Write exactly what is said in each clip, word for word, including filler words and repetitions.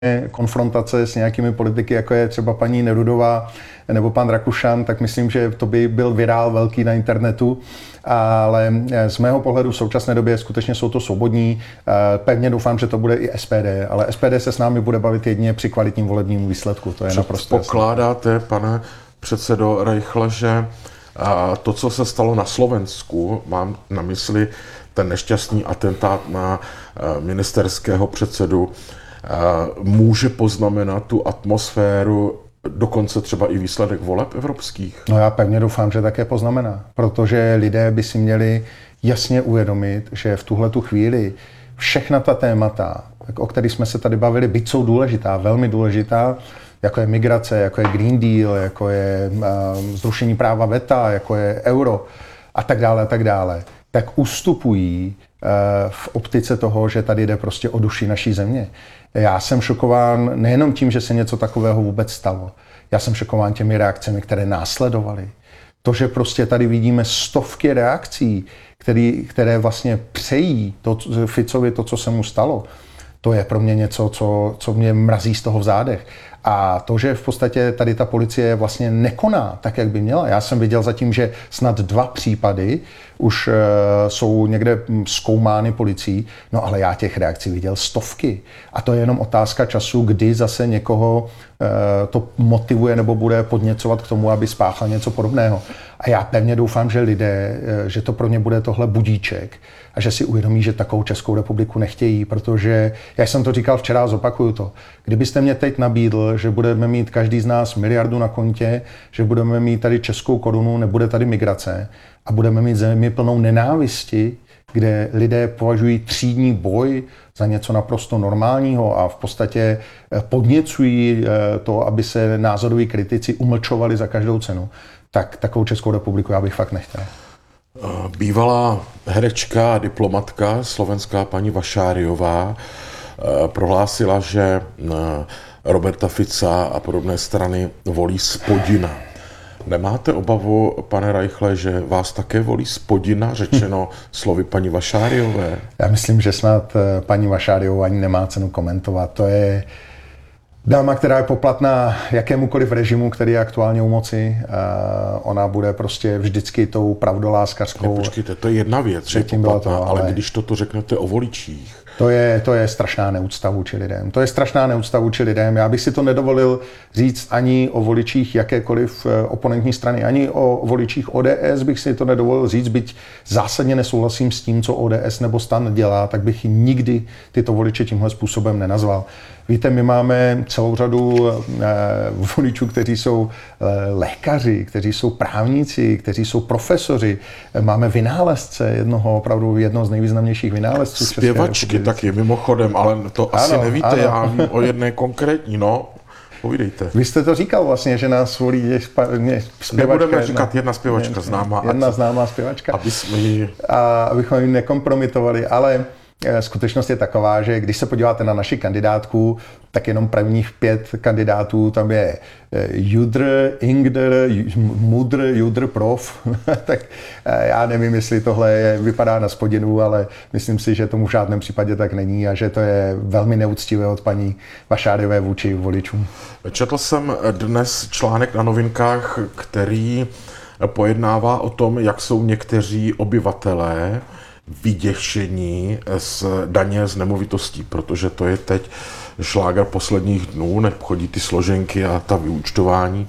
konfrontace s nějakými politiky, jako je třeba paní Nerudová nebo pan Rakušan, tak myslím, že to by byl virál velký na internetu, ale z mého pohledu v současné době skutečně jsou to svobodní. Pevně doufám, že to bude i S P D, ale S P D se s námi bude bavit jedině při kvalitním volebním výsledku. To je naprosto jasné. Pokládáte, pane předsedo Reichle, že to, co se stalo na Slovensku, mám na mysli ten nešťastný atentát na ministerského předsedu, může poznamenat tu atmosféru, dokonce třeba i výsledek voleb evropských? No já pevně doufám, že také poznamená, protože lidé by si měli jasně uvědomit, že v tuhletu chvíli všechna ta témata, o kterých jsme se tady bavili, byť jsou důležitá, velmi důležitá, jako je migrace, jako je Green Deal, jako je uh, zrušení práva veta, jako je euro a tak dále a tak dále, tak ustupují uh, v optice toho, že tady jde prostě o duši naší země. Já jsem šokován nejenom tím, že se něco takového vůbec stalo. Já jsem šokován těmi reakcemi, které následovaly. To, že prostě tady vidíme stovky reakcí, který, které vlastně přejí to, Ficovi to, co se mu stalo, to je pro mě něco, co, co mě mrazí z toho v zádech. A to, že v podstatě tady ta policie vlastně nekoná tak, jak by měla. Já jsem viděl zatím, že snad dva případy už uh, jsou někde zkoumány policií, no ale já těch reakcí viděl stovky. A to je jenom otázka času, kdy zase někoho uh, to motivuje nebo bude podněcovat k tomu, aby spáchal něco podobného. A já pevně doufám, že lidé, uh, že to pro ně bude tohle budíček a že si uvědomí, že takovou Českou republiku nechtějí, protože, já jsem to říkal včera, zopakuju to, kdybyste mě teď nabídl, že budeme mít každý z nás miliardu na kontě, že budeme mít tady českou korunu, nebude tady migrace a budeme mít zemi plnou nenávisti, kde lidé považují třídní boj za něco naprosto normálního a v podstatě podněcují to, aby se názoroví kritici umlčovali za každou cenu, tak takovou Českou republiku já bych fakt nechtěl. Bývalá herečka a diplomatka slovenská paní Vašáriová prohlásila, že Roberta Fica a podobné strany volí spodina. Nemáte obavu, pane Reichle, že vás také volí spodina, řečeno slovy paní Vašáriové? Já myslím, že snad paní Vašáriová ani nemá cenu komentovat. To je dáma, která je poplatná jakémukoliv režimu, který je aktuálně u moci. Ona bude prostě vždycky tou pravdoláskařskou. Ne, počkejte, to je jedna věc, že je poplatná, to, ale... ale když toto řeknete o voličích. To je, to je strašná neúcta vůči lidem. To je strašná neúcta vůči lidem. Já bych si to nedovolil říct ani o voličích jakékoliv oponentní strany, ani o voličích O D S bych si to nedovolil říct, byť zásadně nesouhlasím s tím, co O D S nebo STAN dělá, tak bych nikdy tyto voliče tímhle způsobem nenazval. Víte, my máme celou řadu voličů, kteří jsou lékaři, kteří jsou právníci, kteří jsou profesoři. Máme vynálezce, jednoho opravdu jednoho z nejvýznamnějších vynálezců. Zpěvačky taky mimochodem, ale to asi ano, nevíte, ano. Já vím o jedné konkrétní, no. Povídejte. Vy jste to říkal vlastně, že nás volí zpěvačka. Nebudeme říkat jedna zpěvačka známá. Jedna známá zpěvačka. Aby jsme ji... A abychom ji nekompromitovali, ale skutečnost je taková, že když se podíváte na naši kandidátku, tak jenom prvních pět kandidátů, tam je Judr, Ingdr, Mudr, Judr, Prof. Tak já nevím, jestli tohle je, vypadá na spodinu, ale myslím si, že tomu v žádném případě tak není a že to je velmi neúctivé od paní Vašáriové vůči voličům. Četl jsem dnes článek na Novinkách, který pojednává o tom, jak jsou někteří obyvatelé vyděšení z daně z nemovitostí, protože to je teď šláger posledních dnů, nechodí ty složenky a ta vyúčtování.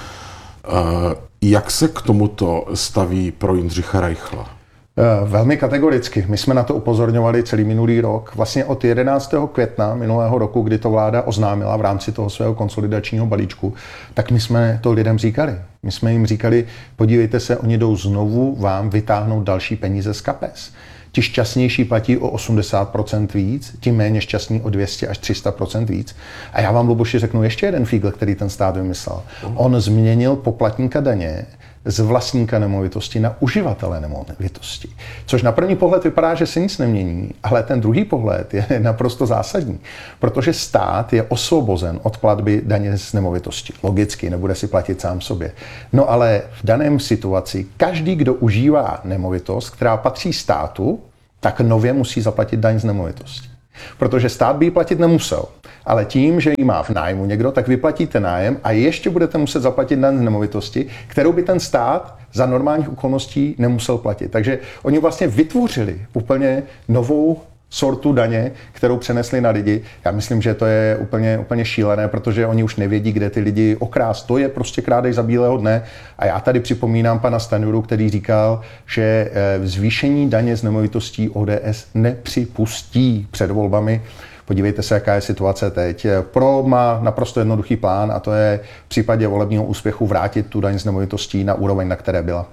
Jak se k tomuto staví pro Jindřicha Reichla? Velmi kategoricky. My jsme na to upozorňovali celý minulý rok. Vlastně od jedenáctého května minulého roku, kdy to vláda oznámila v rámci toho svého konsolidačního balíčku, tak my jsme to lidem říkali. My jsme jim říkali, podívejte se, oni jdou znovu vám vytáhnout další peníze z kapes. Ti šťastnější platí o osmdesát procent víc, ti méně šťastní o dvě stě až tři sta procent víc. A já vám, Luboši, řeknu ještě jeden fígl, který ten stát vymyslel. On změnil poplatníka daně z vlastníka nemovitosti na uživatele nemovitosti. Což na první pohled vypadá, že se nic nemění, ale ten druhý pohled je naprosto zásadní, protože stát je osvobozen od platby daně z nemovitosti. Logicky, nebude si platit sám sobě. No ale v daném situaci každý, kdo užívá nemovitost, která patří státu, tak nově musí zaplatit daň z nemovitosti. Protože stát by ji platit nemusel. Ale tím, že ji má v nájmu někdo, tak vyplatíte nájem a ještě budete muset zaplatit daň z nemovitosti, kterou by ten stát za normálních okolností nemusel platit. Takže oni vlastně vytvořili úplně novou sortu daně, kterou přenesli na lidi. Já myslím, že to je úplně, úplně šílené, protože oni už nevědí, kde ty lidi okrást. To je prostě krádež za bílého dne. A já tady připomínám pana Stanjuru, který říkal, že zvýšení daně z nemovitostí O D S nepřipustí před volbami. Podívejte se, jaká je situace teď. Pro má naprosto jednoduchý plán a to je v případě volebního úspěchu vrátit tu daň z nemovitostí na úroveň, na které byla.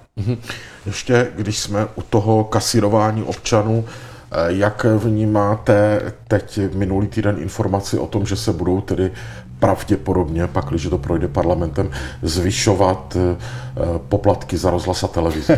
Ještě, když jsme u toho kasírování občanů, jak vnímáte teď minulý týden informaci o tom, že se budou tedy pravděpodobně, pak když to projde parlamentem, zvyšovat poplatky za rozhlas a televizi?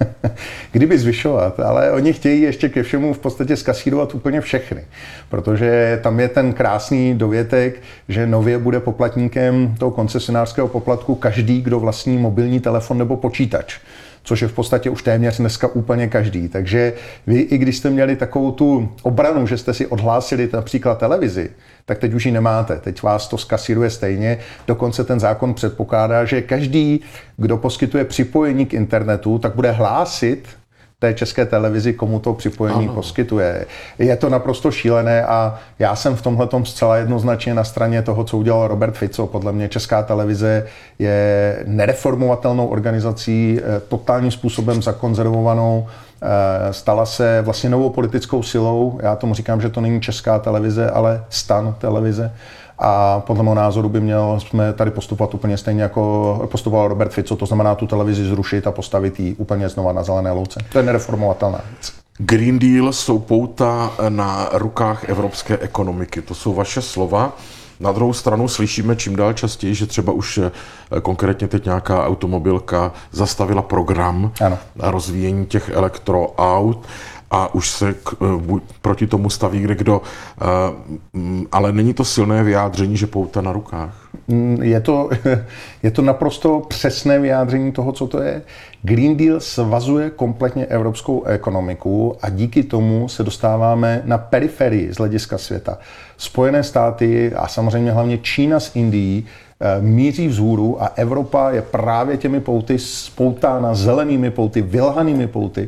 Kdyby zvyšovat, ale oni chtějí ještě ke všemu v podstatě zkasírovat úplně všechny, protože tam je ten krásný dovětek, že nově bude poplatníkem toho koncesionářského poplatku každý, kdo vlastní mobilní telefon nebo počítač, což je v podstatě už téměř dneska úplně každý. Takže vy, i když jste měli takovou tu obranu, že jste si odhlásili například televizi, tak teď už ji nemáte. Teď vás to zkasíruje stejně. Dokonce ten zákon předpokládá, že každý, kdo poskytuje připojení k internetu, tak bude hlásit té České televizi, komu to připojení ano. poskytuje. Je to naprosto šílené a já jsem v tomhletom zcela jednoznačně na straně toho, co udělal Robert Fico. Podle mě Česká televize je nereformovatelnou organizací, totálním způsobem zakonzervovanou, stala se vlastně novou politickou silou. Já tomu říkám, že to není Česká televize, ale STAN televize. A podle mého názoru by měl jsme tady postupovat úplně stejně, jako postupoval Robert Fico, to znamená tu televizi zrušit a postavit ji úplně znova na zelené louce. To je nereformovatelná věc. Green Deal jsou pouta na rukách evropské ekonomiky. To jsou vaše slova. Na druhou stranu slyšíme čím dál častěji, že třeba už konkrétně teď nějaká automobilka zastavila program ano. na rozvíjení těch elektroaut a už se k, proti tomu staví kdekdo. Ale není to silné vyjádření, že pouta na rukách? Je to, je to naprosto přesné vyjádření toho, co to je. Green Deal svazuje kompletně evropskou ekonomiku a díky tomu se dostáváme na periferii z hlediska světa. Spojené státy a samozřejmě hlavně Čína s Indií míří vzhůru a Evropa je právě těmi pouty spoutána zelenými pouty, vylhanými pouty,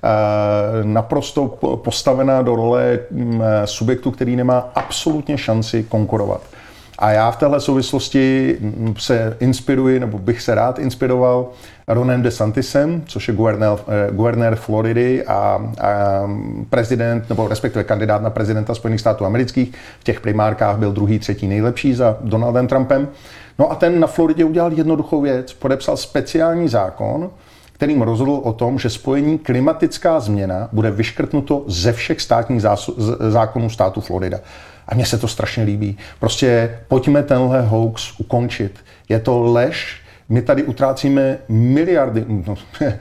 naprosto postavená do role subjektu, který nemá absolutně šanci konkurovat. A já v téhle souvislosti se inspiruji, nebo bych se rád inspiroval Ronem DeSantisem, což je guvernér, guvernér Floridy a, a prezident, nebo respektive kandidát na prezidenta Spojených států amerických. V těch primárkách byl druhý, třetí nejlepší za Donaldem Trumpem. No a ten na Floridě udělal jednoduchou věc. Podepsal speciální zákon, kterým rozhodl o tom, že spojení klimatická změna bude vyškrtnuto ze všech státních zákonů státu Florida. A mně se to strašně líbí. Prostě pojďme tenhle hoax ukončit. Je to lež. My tady utrácíme miliardy, no,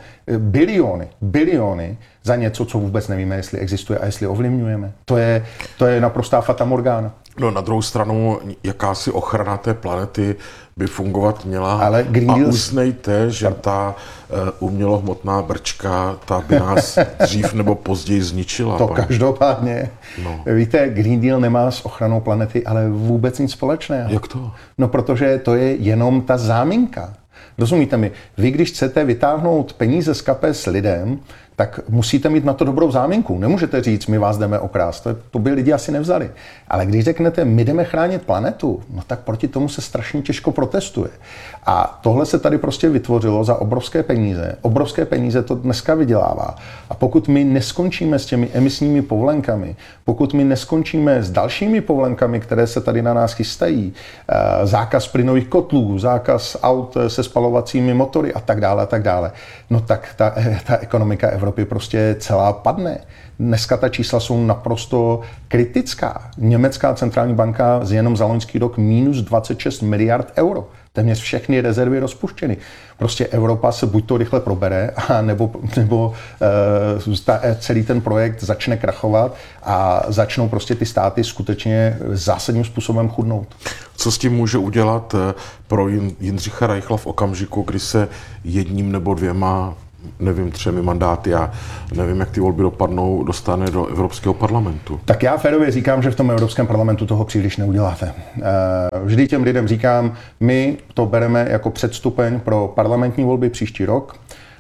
biliony, biliony za něco, co vůbec nevíme, jestli existuje a jestli ovlivňujeme. To je, to je naprostá fatamorgána. No na druhou stranu, jakási ochrana té planety by fungovat měla. Ale a uznejte, že ta uh, umělohmotná brčka, ta by nás dřív nebo později zničila. To pane. Každopádně. No. Víte, Green Deal nemá s ochranou planety ale vůbec nic společného. Jak to? No protože to je jenom ta záminka. Rozumíte mi? Vy, když chcete vytáhnout peníze z kapes lidem, tak musíte mít na to dobrou záminku. Nemůžete říct, my vás jdeme okrást. To, to by lidi asi nevzali. Ale když řeknete, my jdeme chránit planetu, no tak proti tomu se strašně těžko protestuje. A tohle se tady prostě vytvořilo za obrovské peníze. Obrovské peníze to dneska vydělává. A pokud my neskončíme s těmi emisními povolenkami, pokud my neskončíme s dalšími povolenkami, které se tady na nás chystají, zákaz plynových kotlů, zákaz aut se spalovacími motory a tak dále, a tak dále, no tak ta, ta ekonomika Evropy prostě celá padne. Dneska ta čísla jsou naprosto kritická. Německá centrální banka z jenom za loňský rok minus dvacet šest miliard euro. Téměř všechny rezervy rozpuštěny. Prostě Evropa se buď to rychle probere, a nebo, nebo uh, ta, celý ten projekt začne krachovat a začnou prostě ty státy skutečně zásadním způsobem chudnout. Co s tím může udělat pro Jindřicha Reichla v okamžiku, kdy se jedním nebo dvěma nevím, třemi mandáty, já nevím, jak ty volby dopadnou, dostane do Evropského parlamentu. Tak já férově říkám, že v tom Evropském parlamentu toho příliš neuděláte. Vždy těm lidem říkám, my to bereme jako předstupeň pro parlamentní volby příští rok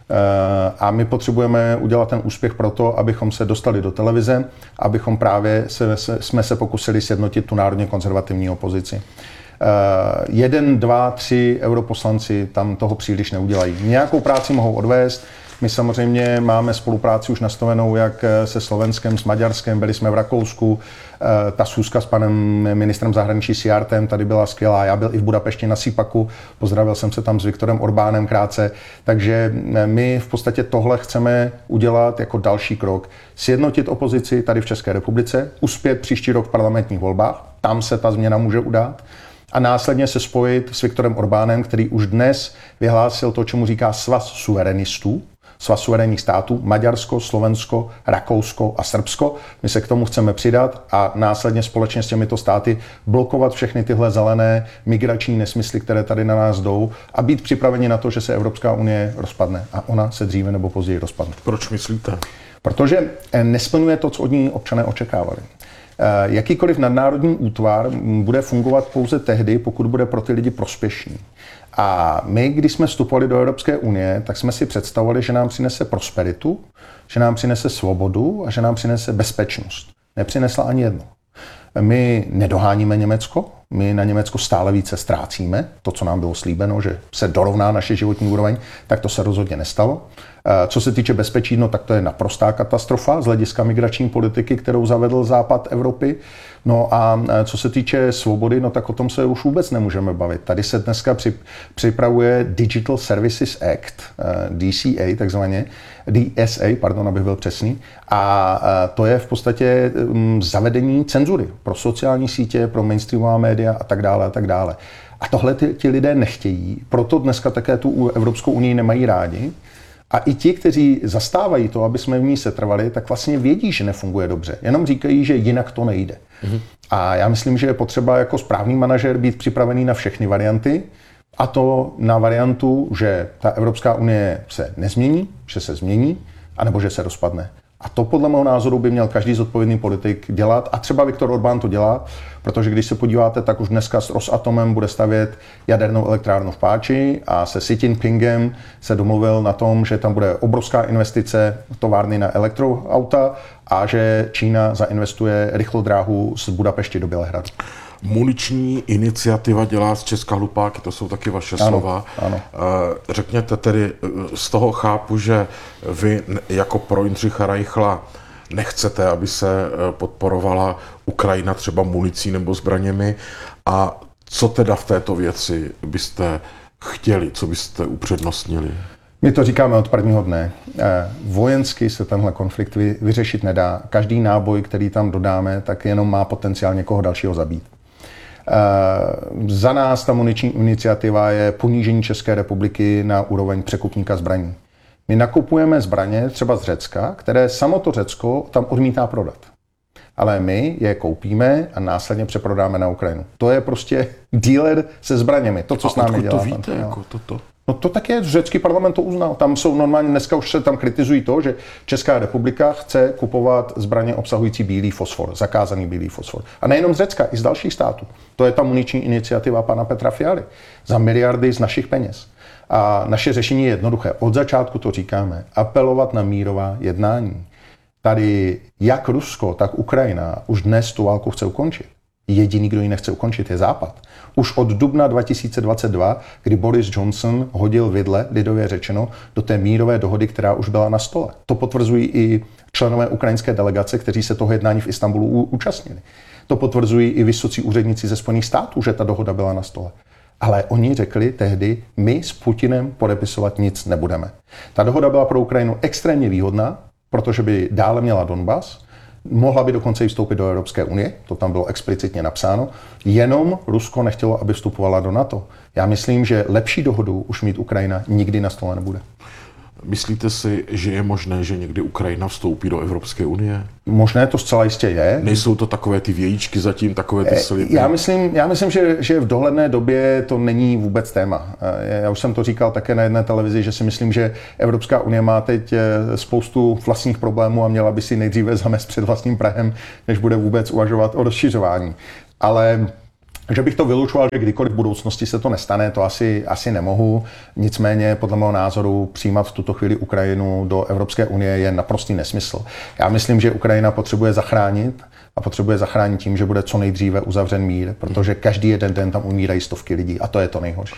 a my potřebujeme udělat ten úspěch pro to, abychom se dostali do televize, abychom právě se, se, jsme se pokusili sjednotit tu národně konzervativní opozici. Uh, jeden, dva, tři europoslanci tam toho příliš neudělají. Nějakou práci mohou odvést. My samozřejmě máme spolupráci už nastavenou jak se Slovenskem, s Maďarskem, byli jsme v Rakousku. Uh, ta schůzka s panem ministrem zahraničí Siartem tady byla skvělá. Já byl i v Budapešti na Sipaku, pozdravil jsem se tam s Viktorem Orbánem krátce. Takže my v podstatě tohle chceme udělat jako další krok. Sjednotit opozici tady v České republice, uspět příští rok v parlamentních volbách, tam se ta změna může udát. A následně se spojit s Viktorem Orbánem, který už dnes vyhlásil to, čemu říká svaz suverenistů, svaz suverénních států, Maďarsko, Slovensko, Rakousko a Srbsko. My se k tomu chceme přidat a následně společně s těmito státy blokovat všechny tyhle zelené migrační nesmysly, které tady na nás jdou a být připraveni na to, že se Evropská unie rozpadne. A ona se dříve nebo později rozpadne. Proč myslíte? Protože nesplňuje to, co od ní občané očekávali. Jakýkoliv nadnárodní útvar bude fungovat pouze tehdy, pokud bude pro ty lidi prospěšný. A my, když jsme vstupovali do Evropské unie, tak jsme si představovali, že nám přinese prosperitu, že nám přinese svobodu a že nám přinese bezpečnost. Nepřinesla ani jedno. My nedoháníme Německo, my na Německo stále více ztrácíme. To, co nám bylo slíbeno, že se dorovná naše životní úroveň, tak to se rozhodně nestalo. Co se týče bezpečí, no tak to je naprostá katastrofa z hlediska migrační politiky, kterou zavedl západ Evropy. No a co se týče svobody, no tak o tom se už vůbec nemůžeme bavit. Tady se dneska připravuje Digital Services Act, D C A takzvaně, D S A, pardon, abych byl přesný. A to je v podstatě zavedení cenzury pro sociální sítě, pro mainstreamová média a tak dále a tak dále. A tohle ty, ti lidé nechtějí, proto dneska také tu Evropskou unii nemají rádi. A i ti, kteří zastávají to, aby jsme v ní setrvali, tak vlastně vědí, že nefunguje dobře. Jenom říkají, že jinak to nejde. Mm-hmm. A já myslím, že je potřeba jako správný manažer být připravený na všechny varianty. A to na variantu, že ta Evropská unie se nezmění, že se změní, anebo že se rozpadne. A to podle mého názoru by měl každý zodpovědný politik dělat. A třeba Viktor Orbán to dělá, protože když se podíváte, tak už dneska s Rosatomem bude stavět jadernou elektrárnu v Páči a se Xi Jinpingem se domluvil na tom, že tam bude obrovská investice továrny na elektroauta a že Čína zainvestuje rychlodráhu z Budapešti do Bělehradu. Muniční iniciativa dělá z Česka hlupáky, to jsou taky vaše ano, slova. Ano. Řekněte tedy, z toho chápu, že vy jako pro Jindřicha Reichla nechcete, aby se podporovala Ukrajina třeba municí nebo zbraněmi. A co teda v této věci byste chtěli, co byste upřednostnili? My to říkáme od prvního dne. Vojensky se tenhle konflikt vyřešit nedá. Každý náboj, který tam dodáme, tak jenom má potenciál někoho dalšího zabít. Za nás ta muniční iniciativa je ponížení České republiky na úroveň překupníka zbraní. My nakupujeme zbraně třeba z Řecka, které samo to Řecko tam odmítá prodat. Ale my je koupíme a následně přeprodáme na Ukrajinu. To je prostě dealer se zbraněmi. To, co a s námi dělá. To víte, jako toto? No to tak je, řecký parlament to uznal. Tam jsou normálně, dneska už se tam kritizují to, že Česká republika chce kupovat zbraně obsahující bílý fosfor, zakázaný bílý fosfor. A nejenom z Řecka, i z dalších států. To je ta muniční iniciativa pana Petra Fialy. Za miliardy z našich peněz. A naše řešení je jednoduché. Od začátku to říkáme. Apelovat na mírová jednání. Tady jak Rusko, tak Ukrajina už dnes tu válku chce ukončit. Jediný, kdo ji nechce ukončit, je Západ. Už od dubna dva tisíce dvacet dva, kdy Boris Johnson hodil vidle, lidově řečeno, do té mírové dohody, která už byla na stole. To potvrzují i členové ukrajinské delegace, kteří se toho jednání v Istanbulu účastnili. To potvrzují i vysocí úředníci ze Spojených států, že ta dohoda byla na stole. Ale oni řekli tehdy, my s Putinem podepisovat nic nebudeme. Ta dohoda byla pro Ukrajinu extrémně výhodná, protože by dále měla Donbas, mohla by dokonce i vstoupit do Evropské unie, to tam bylo explicitně napsáno, jenom Rusko nechtělo, aby vstupovala do NATO. Já myslím, že lepší dohodu už mít Ukrajina nikdy na stole nebude. Myslíte si, že je možné, že někdy Ukrajina vstoupí do Evropské unie? Možné to zcela jistě je. Nejsou to takové ty vějíčky zatím, takové ty sliby? Já myslím, já myslím že, že v dohledné době to není vůbec téma. Já už jsem to říkal také na jedné televizi, že si myslím, že Evropská unie má teď spoustu vlastních problémů a měla by si nejdříve zamést před vlastním prahem, než bude vůbec uvažovat o rozšiřování. Ale že bych to vylučoval, že kdykoliv v budoucnosti se to nestane, to asi, asi nemohu. Nicméně, podle mého názoru, přijímat v tuto chvíli Ukrajinu do Evropské unie je naprostý nesmysl. Já myslím, že Ukrajina potřebuje zachránit a potřebuje zachránit tím, že bude co nejdříve uzavřen mír, protože každý jeden den tam umírají stovky lidí a to je to nejhorší.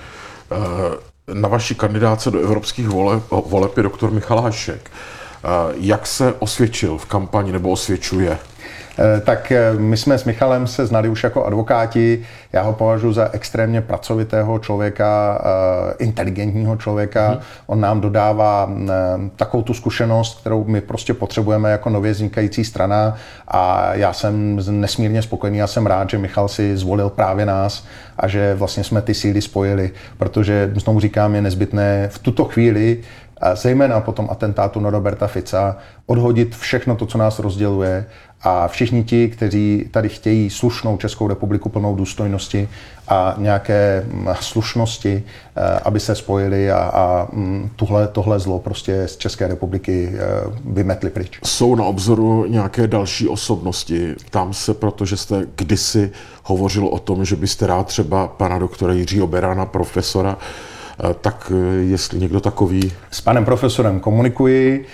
Na vaší kandidáce do evropských voleb, voleb je doktor Michal Hašek. Jak se osvědčil v kampani nebo osvědčuje? Tak my jsme s Michalem se znali už jako advokáti. Já ho považuji za extrémně pracovitého člověka, inteligentního člověka. Hmm. On nám dodává takovou tu zkušenost, kterou my prostě potřebujeme jako nově vznikající strana a já jsem nesmírně spokojený. Já jsem rád, že Michal si zvolil právě nás a že vlastně jsme ty síly spojili, protože znovu říkám, je nezbytné v tuto chvíli a zejména po tom atentátu na Roberta Fica odhodit všechno to, co nás rozděluje a všichni ti, kteří tady chtějí slušnou Českou republiku plnou důstojnosti a nějaké slušnosti, aby se spojili a, a tuhle, tohle zlo prostě z České republiky vymetli pryč. Jsou na obzoru nějaké další osobnosti? Ptám se, protože jste kdysi hovořil o tom, že byste rád třeba pana doktora Jiřího Berána, profesora, tak jestli někdo takový... S panem profesorem komunikuji,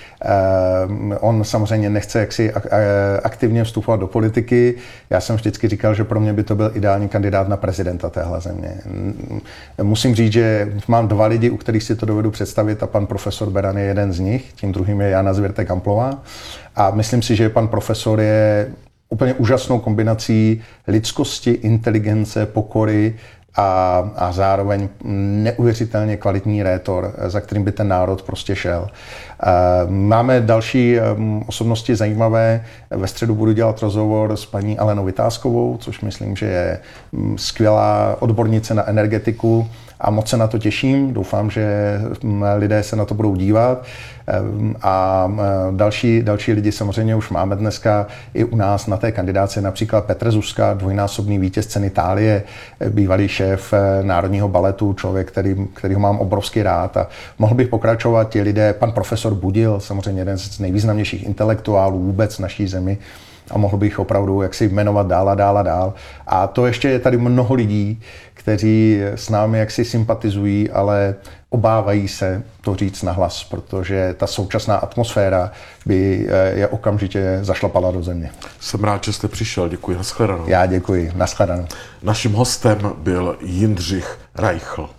on samozřejmě nechce jaksi aktivně vstupovat do politiky. Já jsem vždycky říkal, že pro mě by to byl ideální kandidát na prezidenta téhle země. Musím říct, že mám dva lidi, u kterých si to dovedu představit a pan profesor Beran je jeden z nich, tím druhým je Jana Zvěrtek-Amplová. A myslím si, že pan profesor je úplně úžasnou kombinací lidskosti, inteligence, pokory, A, a zároveň neuvěřitelně kvalitní rétor, za kterým by ten národ prostě šel. Máme další osobnosti zajímavé. Ve středu budu dělat rozhovor s paní Alenou Vytázkovou, což myslím, že je skvělá odbornice na energetiku a moc se na to těším. Doufám, že lidé se na to budou dívat. A další, další lidi samozřejmě už máme dneska i u nás na té kandidáce, například Petr Zuzka, dvojnásobný vítěz ceny Itálie, bývalý šéf Národního baletu, člověk, který, kterýho mám obrovský rád. A mohl bych pokračovat, ti lidé, pan profesor Budil, samozřejmě jeden z nejvýznamnějších intelektuálů vůbec v naší zemi, a mohl bych opravdu jaksi jmenovat dál a dál a dál. A to ještě je tady mnoho lidí, kteří s námi jaksi sympatizují, ale obávají se to říct nahlas, protože ta současná atmosféra by je okamžitě zašlapala do země. Jsem rád, že jste přišel. Děkuji. Nashledanou. Já děkuji. Nashledanou. Naším hostem byl Jindřich Reichl.